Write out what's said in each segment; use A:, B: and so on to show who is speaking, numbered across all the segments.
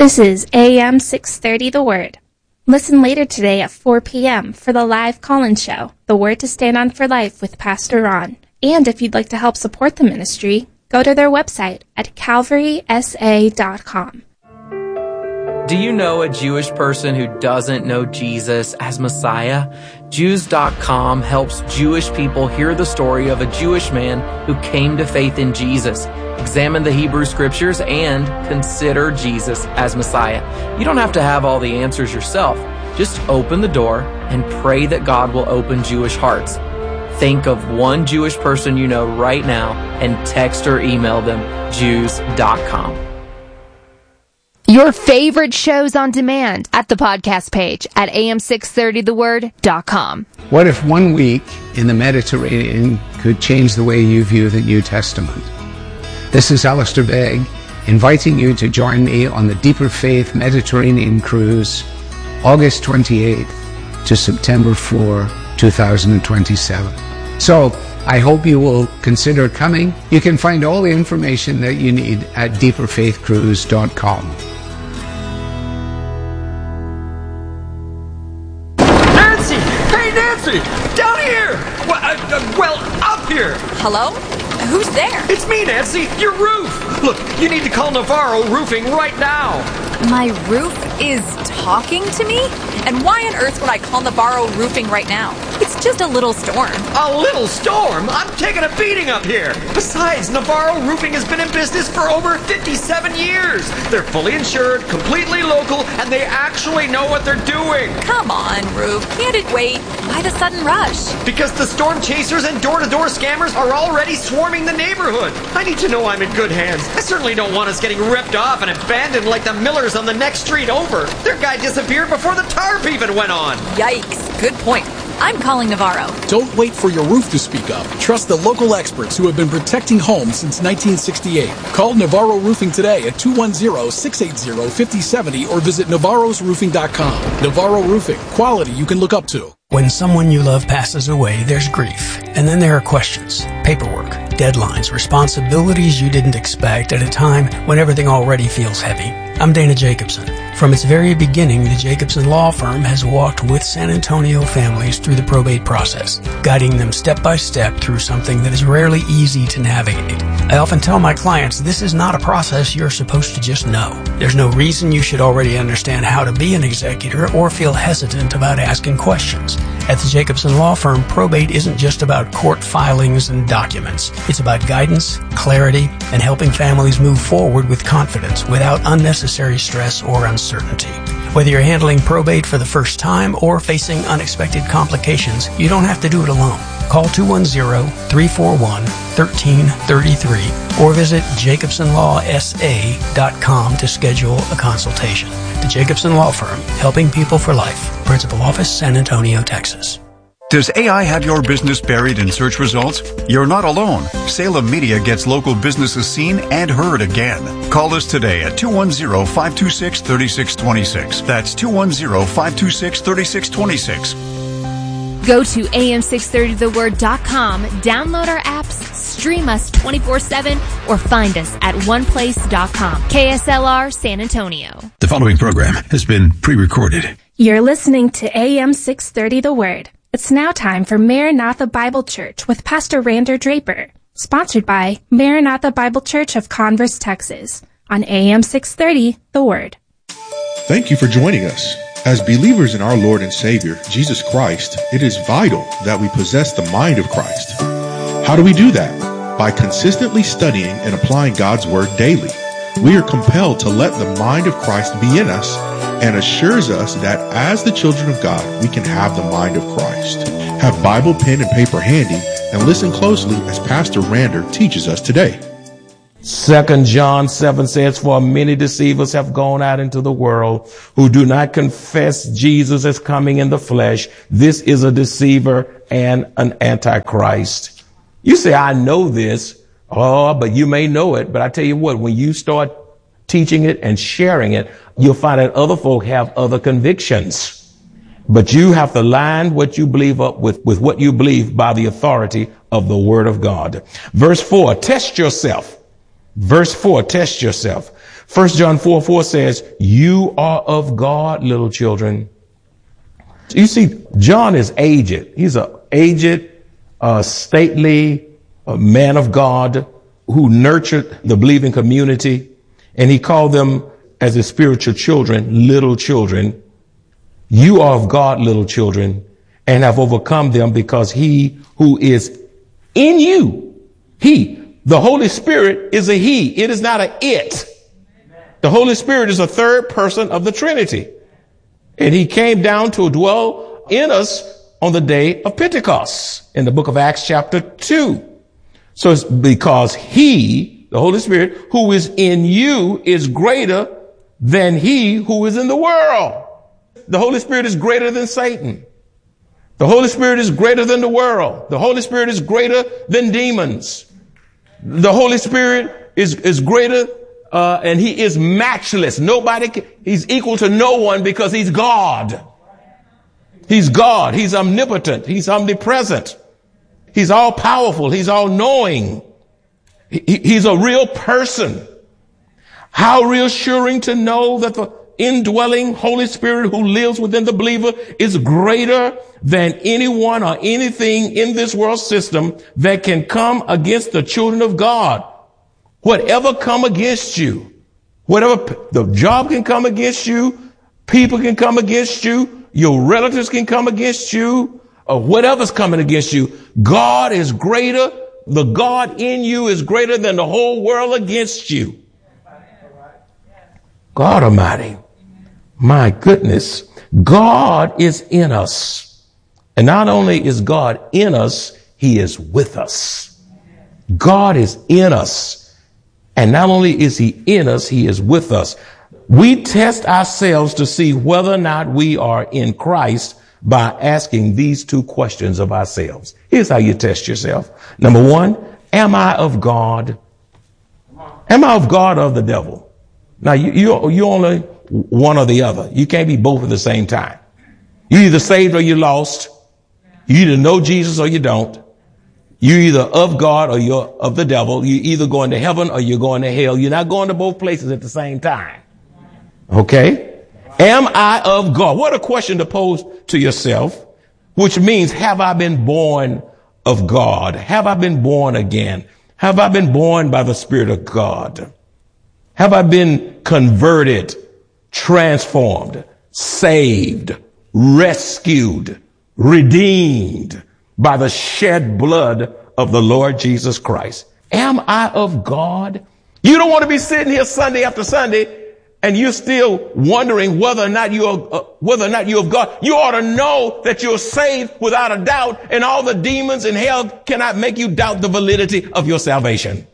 A: This is AM 630 The Word. Listen later today at 4 p.m. for the live call-in show, The Word to Stand On for Life with Pastor Ron. And if you'd like to help support the ministry, go to their website at calvarysa.com.
B: Do you know a Jewish person who doesn't know Jesus as Messiah? Jews.com helps Jewish people hear the story of a Jewish man who came to faith in Jesus, examine the Hebrew Scriptures, and consider Jesus as Messiah. You don't have to have all the answers yourself. Just open the door and pray that God will open Jewish hearts. Think of one Jewish person you know right now and text or email them Jews.com.
C: Your favorite shows on demand at the podcast page at am630theword.com.
D: What if 1 week in the Mediterranean could change the way you view the New Testament? This is Alistair Begg, inviting you to join me on the Deeper Faith Mediterranean Cruise, August 28th to September 4, 2027. So, I hope you will consider coming. You can find all the information that you need at deeperfaithcruise.com.
E: Nancy! Down here! Well, up here!
F: Hello? Who's there?
E: It's me, Nancy! Your roof! Look, you need to call Navarro Roofing right now!
F: My roof is talking to me? And why on earth would I call Navarro Roofing right now? It's just a little storm.
E: A little storm? I'm taking a beating up here! Besides, Navarro Roofing has been in business for over 57 years! They're fully insured, completely local, and they actually know what they're doing!
F: Come on, Roof. Can't it wait? Why the sudden rush?
E: Because the storm chasers and door-to-door scammers are already swarming the neighborhood. I need to know I'm in good hands. I certainly don't want us getting ripped off and abandoned like the Millers on the next street over. Their guy disappeared before the tarp even went on.
F: Yikes. Good point. I'm calling Navarro.
G: Don't wait for your roof to speak up. Trust the local experts who have been protecting homes since 1968. Call Navarro Roofing today at 210-680-5070 or visit navarrosroofing.com. Navarro Roofing. Quality you can look up to.
H: When someone you love passes away, there's grief. And then there are questions, paperwork, deadlines, responsibilities you didn't expect at a time when everything already feels heavy. I'm Dana Jacobson. From its very beginning, the Jacobson Law Firm has walked with San Antonio families through the probate process, guiding them step by step through something that is rarely easy to navigate. I often tell my clients this is not a process you're supposed to just know. There's no reason you should already understand how to be an executor or feel hesitant about asking questions. At the Jacobson Law Firm, probate isn't just about court filings and documents. It's about guidance, clarity, and helping families move forward with confidence without unnecessary stress or uncertainty. Whether you're handling probate for the first time or facing unexpected complications, you don't have to do it alone. Call 210-341-1333 or visit jacobsonlawsa.com to schedule a consultation. The Jacobson Law Firm, helping people for life. Principal Office, San Antonio, Texas.
I: Does AI have your business buried in search results? You're not alone. Salem Media gets local businesses seen and heard again. Call us today at 210-526-3626. That's 210-526-3626.
C: Go to am630theword.com, download our apps, stream us 24/7, or find us at oneplace.com. KSLR San Antonio.
J: The following program has been pre-recorded.
A: You're listening to AM 630 The Word. It's now time for Maranatha Bible Church with Pastor Rander Draper, sponsored by Maranatha Bible Church of Converse, Texas, on AM 630 The Word.
K: Thank you for joining us. As believers in our Lord and Savior, Jesus Christ, it is vital that we possess the mind of Christ. How do we do that? By consistently studying and applying God's Word daily. We are compelled to let the mind of Christ be in us and assures us that as the children of God, we can have the mind of Christ. Have Bible, pen, and paper handy and listen closely as Pastor Rander teaches us today.
L: 2 John 7 says, for many deceivers have gone out into the world who do not confess Jesus as coming in the flesh. This is a deceiver and an antichrist. You say, I know this. Oh, but you may know it. But I tell you what, when you start teaching it and sharing it, you'll find that other folk have other convictions. But you have to line what you believe up with what you believe by the authority of the Word of God. Verse 4, test yourself. Verse 4, test yourself. 1 John 4:4 says, you are of God, little children. You see, John is aged. He's an aged, stately man of God who nurtured the believing community. And he called them, as his spiritual children, little children. You are of God, little children, and have overcome them, because he who is in you, the Holy Spirit is a he. It is not a it. The Holy Spirit is a third person of the Trinity. And he came down to dwell in us on the day of Pentecost in the book of Acts chapter 2. So it's because he, the Holy Spirit, who is in you is greater than he who is in the world. The Holy Spirit is greater than Satan. The Holy Spirit is greater than the world. The Holy Spirit is greater than demons. The Holy Spirit is greater, and he is matchless. He's equal to no one, because he's God. He's God. He's omnipotent. He's omnipresent. He's all powerful. He's all knowing. He's a real person. How reassuring to know that the indwelling Holy Spirit who lives within the believer is greater than anyone or anything in this world system that can come against the children of God. Whatever come against you, whatever the job can come against you, people can come against you, your relatives can come against you, or whatever's coming against you, God is greater. The God in you is greater than the whole world against you. God Almighty. My goodness. God is in us. And not only is God in us, he is with us. God is in us. And not only is he in us, he is with us. We test ourselves to see whether or not we are in Christ by asking these two questions of ourselves. Here's how you test yourself. Number one, am I of God? Am I of God or of the devil? Now, you only one or the other. You can't be both at the same time. You're either saved or you're lost. You either know Jesus or you don't. You're either of God or you're of the devil. You're either going to heaven or you're going to hell. You're not going to both places at the same time. Okay? Am I of God? What a question to pose to yourself, which means, have I been born of God? Have I been born again? Have I been born by the Spirit of God? Have I been converted, transformed, saved, rescued, redeemed by the shed blood of the Lord Jesus Christ? Am I of God? You don't want to be sitting here Sunday after Sunday and you're still wondering whether or not you're of God. You ought to know that you're saved without a doubt, and all the demons in hell cannot make you doubt the validity of your salvation.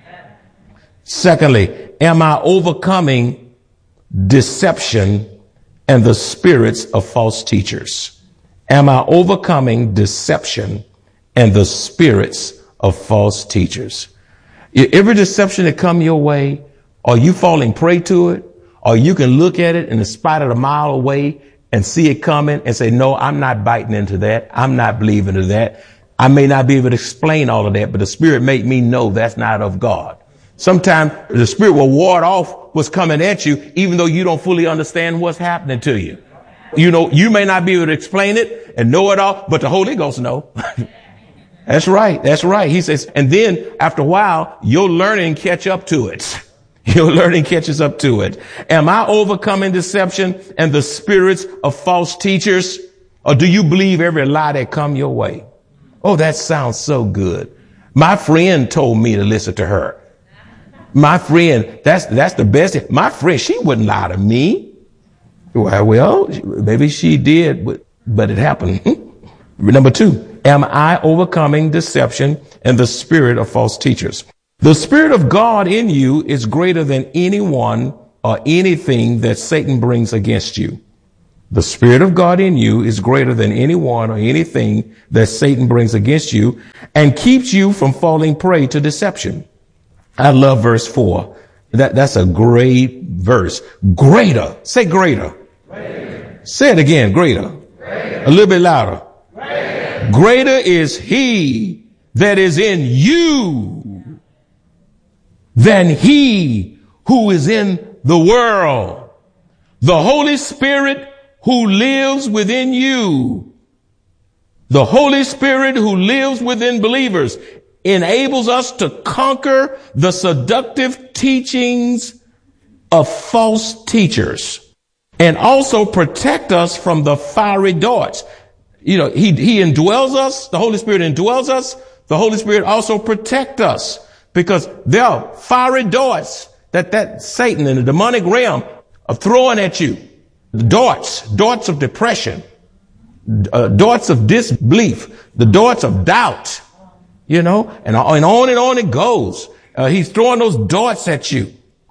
L: Secondly, am I overcoming deception and the spirits of false teachers? Am I overcoming deception and the spirits of false teachers? Every deception that come your way, are you falling prey to it? Or you can look at it in spite of a mile away and see it coming and say, no, I'm not biting into that. I'm not believing in that. I may not be able to explain all of that, but the Spirit made me know that's not of God. Sometimes the Spirit will ward off what's coming at you, even though you don't fully understand what's happening to you. You know, you may not be able to explain it and know it all, but the Holy Ghost know. That's right. That's right. He says, and then after a while, your learning catch up to it. Your learning catches up to it. Am I overcoming deception and the spirits of false teachers? Or do you believe every lie that come your way? Oh, that sounds so good. My friend told me to listen to her. My friend, that's the best. My friend, she wouldn't lie to me. Well, maybe she did, but it happened. Number two, am I overcoming deception and the spirit of false teachers? The Spirit of God in you is greater than anyone or anything that Satan brings against you. The Spirit of God in you is greater than anyone or anything that Satan brings against you and keeps you from falling prey to deception. I love verse 4. That's a great verse. Greater. Say greater. Greater. Say it again. Greater. Greater. A little bit louder. Greater. Greater is he that is in you than he who is in the world. The Holy Spirit who lives within you, the Holy Spirit who lives within believers, enables us to conquer the seductive teachings of false teachers and also protect us from the fiery darts. You know, he indwells us. The Holy Spirit indwells us. The Holy Spirit also protects us because there are fiery darts that Satan in the demonic realm are throwing at you. Darts of depression, darts of disbelief, the darts of doubt, you know, and on it goes. He's throwing those darts at you.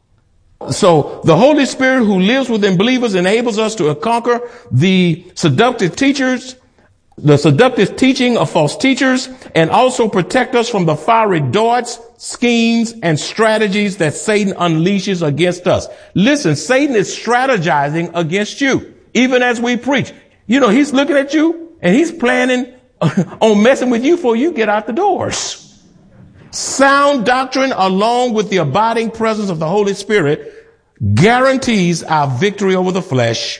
L: So the Holy Spirit who lives within believers enables us to conquer the seductive teachers, the seductive teaching of false teachers, and also protect us from the fiery darts, schemes, and strategies that Satan unleashes against us. Listen, Satan is strategizing against you, even as we preach. You know, he's looking at you and he's planning on messing with you before you get out the doors. Sound doctrine, along with the abiding presence of the Holy Spirit, guarantees our victory over the flesh.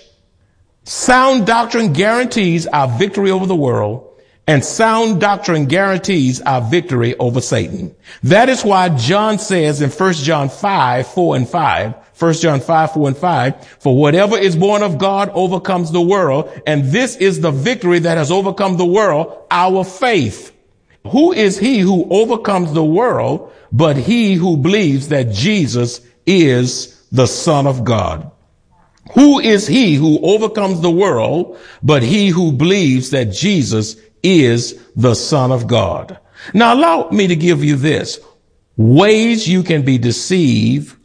L: Sound doctrine guarantees our victory over the world, and sound doctrine guarantees our victory over Satan. That is why John says in 1 John 5, 4 and 5, 1 John 5, 4 and 5, for whatever is born of God overcomes the world, and this is the victory that has overcome the world, our faith. Who is he who overcomes the world but he who believes that Jesus is the Son of God? Who is he who overcomes the world but he who believes that Jesus is the Son of God? Now allow me to give you this. Ways you can be deceived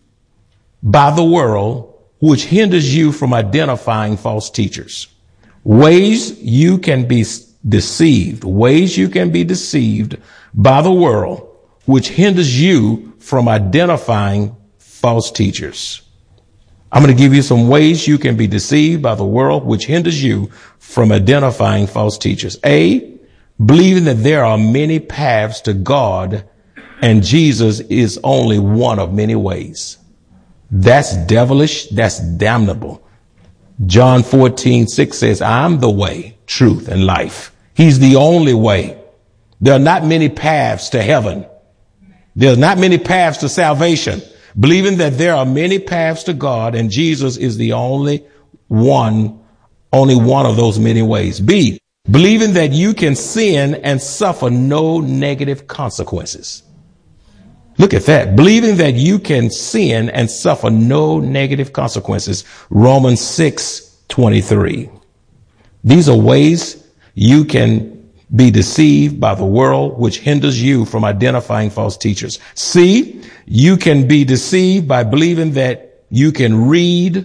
L: by the world which hinders you from identifying false teachers. Ways you can be deceived. Ways you can be deceived by the world which hinders you from identifying false teachers. I'm going to give you some ways you can be deceived by the world which hinders you from identifying false teachers. A, believing that there are many paths to God and Jesus is only one of many ways. That's devilish. That's damnable. John 14:6 says, I'm the way, truth, and life. He's the only way. There are not many paths to heaven. There are not many paths to salvation. Believing that there are many paths to God and Jesus is the only one of those many ways. B, believing that you can sin and suffer no negative consequences. Look at that. Believing that you can sin and suffer no negative consequences. Romans 6:23. These are ways you can be deceived by the world, which hinders you from identifying false teachers. C, you can be deceived by believing that you can read,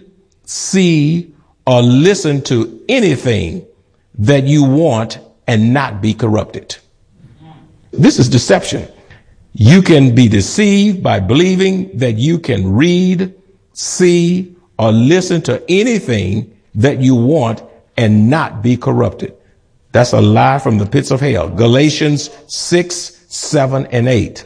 L: see, or listen to anything that you want and not be corrupted. This is deception. You can be deceived by believing that you can read, see, or listen to anything that you want and not be corrupted. That's a lie from the pits of hell. Galatians 6, 7, and 8.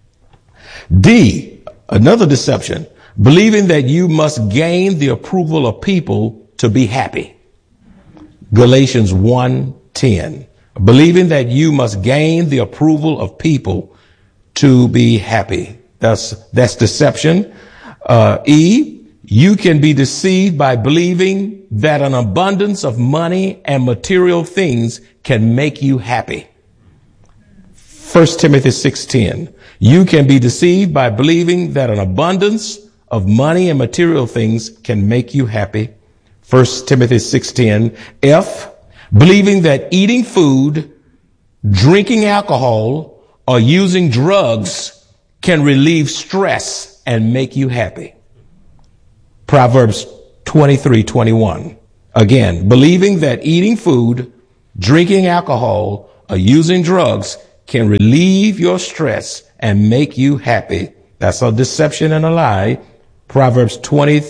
L: D, another deception, believing that you must gain the approval of people to be happy. Galatians 1:10, believing that you must gain the approval of people to be happy. That's deception. E, you can be deceived by believing that an abundance of money and material things can make you happy. 1 Timothy 6:10. You can be deceived by believing that an abundance of money and material things can make you happy. 1 Timothy 6:10. F, believing that eating food, drinking alcohol, or using drugs can relieve stress and make you happy. Proverbs 23:21. Again, believing that eating food, drinking alcohol, or using drugs can relieve your stress and make you happy. That's a deception and a lie. Proverbs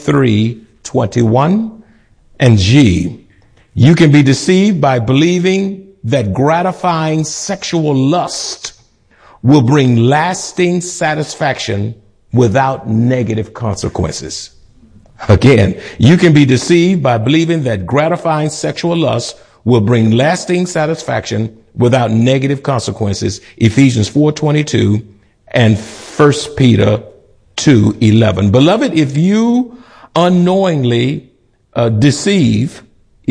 L: 23:21. And G, you can be deceived by believing that gratifying sexual lust will bring lasting satisfaction without negative consequences. Again, you can be deceived by believing that gratifying sexual lust will bring lasting satisfaction without negative consequences. Ephesians 4:22 and 1 Peter 2:11. Beloved, if you unknowingly deceive,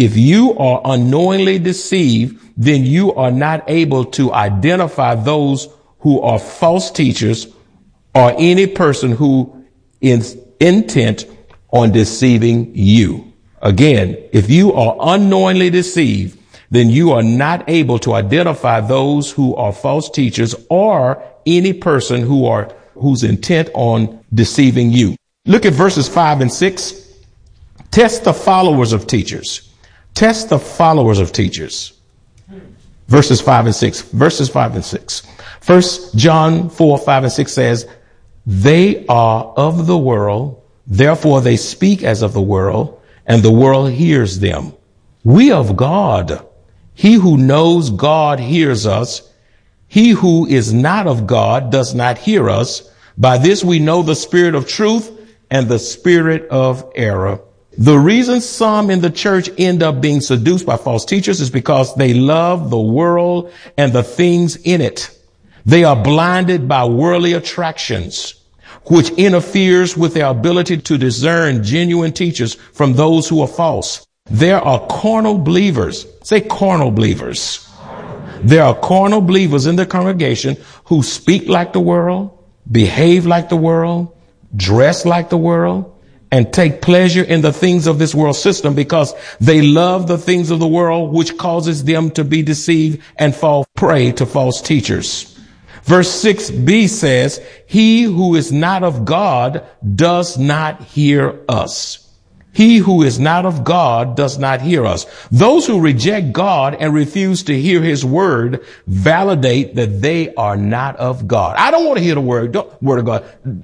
L: then you are not able to identify those who are false teachers or any person who is intent on deceiving you. Again, if you are unknowingly deceived, then you are not able to identify those who are false teachers or any person who's intent on deceiving you. Look at verses 5 and 6. Test the followers of teachers. Test the followers of teachers. Verses 5 and 6. Verses 5 and 6. 1 John 4:5 and 6 says, they are of the world, therefore they speak as of the world, and the world hears them. We of God. He who knows God hears us. He who is not of God does not hear us. By this we know the spirit of truth and the spirit of error. The reason some in the church end up being seduced by false teachers is because they love the world and the things in it. They are blinded by worldly attractions, which interferes with their ability to discern genuine teachers from those who are false. There are carnal believers. Say carnal believers. There are carnal believers in the congregation who speak like the world, behave like the world, dress like the world, and take pleasure in the things of this world system because they love the things of the world, which causes them to be deceived and fall prey to false teachers. Verse 6b says, he who is not of God does not hear us. He who is not of God does not hear us. Those who reject God and refuse to hear his word validate that they are not of God. I don't want to hear the word of God.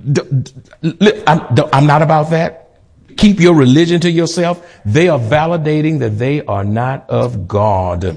L: I'm not about that. Keep your religion to yourself. They are validating that they are not of God.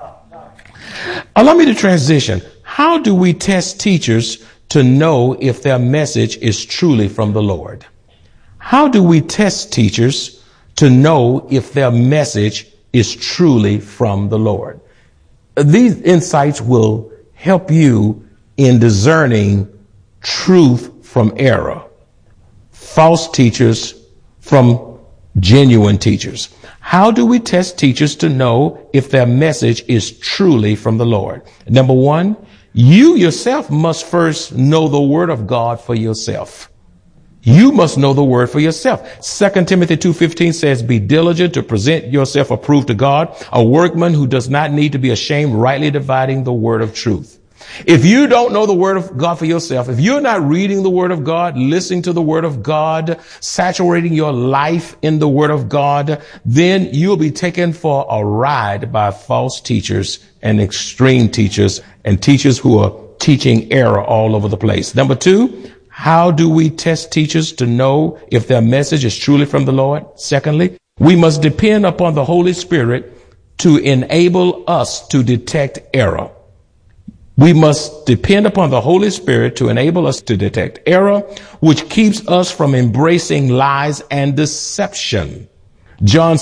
L: Allow me to transition. How do we test teachers to know if their message is truly from the Lord? How do we test teachers to know if their message is truly from the Lord? These insights will help you in discerning truth from error, false teachers from genuine teachers. How do we test teachers to know if their message is truly from the Lord? Number one, you yourself must first know the word of God for yourself. You must know the word for yourself. 2 Timothy 2:15 says, be diligent to present yourself approved to God, a workman who does not need to be ashamed, rightly dividing the word of truth. If you don't know the word of God for yourself, if you're not reading the word of God, listening to the word of God, saturating your life in the word of God, then you'll be taken for a ride by false teachers and extreme teachers and teachers who are teaching error all over the place. Number two, how do we test teachers to know if their message is truly from the Lord? Secondly, we must depend upon the Holy Spirit to enable us to detect error. We must depend upon the Holy Spirit to enable us to detect error, which keeps us from embracing lies and deception. John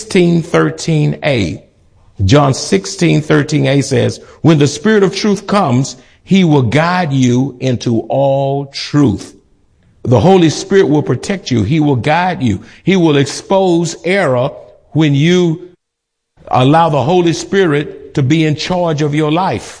L: 16:13a. John 16:13a says, when the Spirit of truth comes, he will guide you into all truth. The Holy Spirit will protect you. He will guide you. He will expose error when you allow the Holy Spirit to be in charge of your life.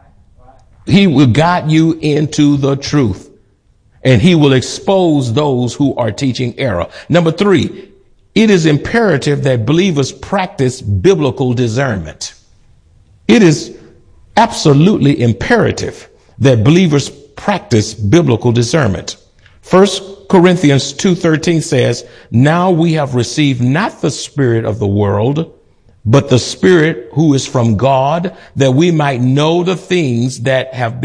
L: He will guide you into the truth, and he will expose those who are teaching error. Number three, it is imperative that believers practice biblical discernment. It is absolutely imperative that believers practice biblical discernment. 1 Corinthians 2:13 says, now we have received not the spirit of the world, but the Spirit who is from God, that we might know the things that have been